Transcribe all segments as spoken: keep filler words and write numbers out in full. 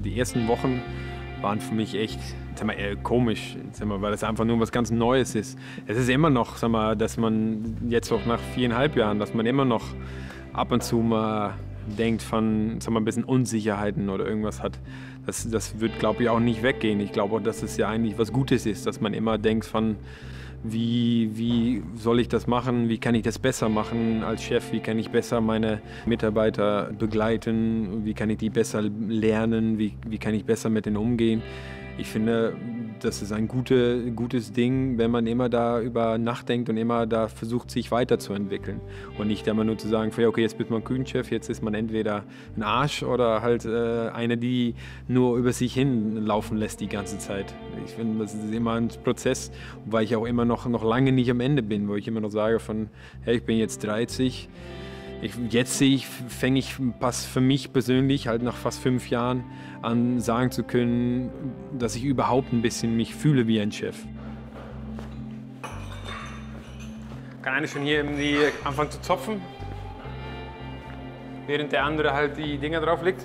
Die ersten Wochen waren für mich echt, sag mal, eher komisch, sag mal, weil das einfach nur was ganz Neues ist. Es ist immer noch, sag mal, dass man jetzt auch nach viereinhalb Jahren, dass man immer noch ab und zu mal denkt von, sag mal, ein bisschen Unsicherheiten oder irgendwas hat. Das, das wird, glaube ich, auch nicht weggehen. Ich glaube auch, dass es ja eigentlich was Gutes ist, dass man immer denkt von, wie, wie soll ich das machen, wie kann ich das besser machen als Chef, wie kann ich besser meine Mitarbeiter begleiten, wie kann ich die besser lernen, wie, wie kann ich besser mit denen umgehen. Ich finde, das ist ein gute, gutes Ding, wenn man immer darüber nachdenkt und immer da versucht, sich weiterzuentwickeln. Und nicht immer nur zu sagen, okay, jetzt bist man Küchenchef, jetzt ist man entweder ein Arsch oder halt äh, einer, die nur über sich hinlaufen lässt die ganze Zeit. Ich finde, das ist immer ein Prozess, weil ich auch immer noch, noch lange nicht am Ende bin, wo ich immer noch sage von, hey, ich bin jetzt dreißig. Ich, jetzt sehe ich, fange ich fast für mich persönlich halt nach fast fünf Jahren an, sagen zu können, dass ich überhaupt ein bisschen mich fühle wie ein Chef. Kann einer schon hier eben die anfangen zu zopfen, während der andere halt die Dinger drauf legt?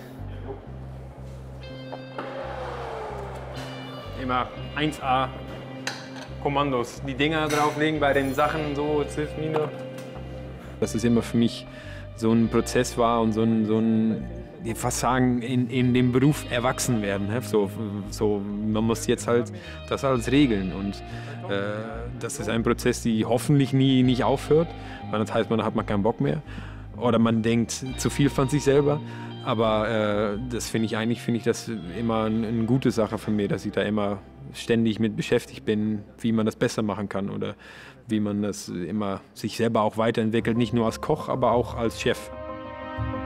Immer eins A Kommandos, die Dinger drauflegen bei den Sachen, so, jetzt hilft mir nur. Dass es immer für mich so ein Prozess war und so ein, so ein ich fast sagen, in, in dem Beruf erwachsen werden. So, so, man muss jetzt halt das alles regeln und äh, das ist ein Prozess, der hoffentlich nie nicht aufhört, weil das heißt, man hat man keinen Bock mehr oder man denkt zu viel von sich selber. Aber äh, das finde ich eigentlich finde ich das immer eine, eine gute Sache für mich, dass ich da immer ständig mit beschäftigt bin, wie man das besser machen kann oder wie man das immer sich selber auch weiterentwickelt, nicht nur als Koch, aber auch als Chef.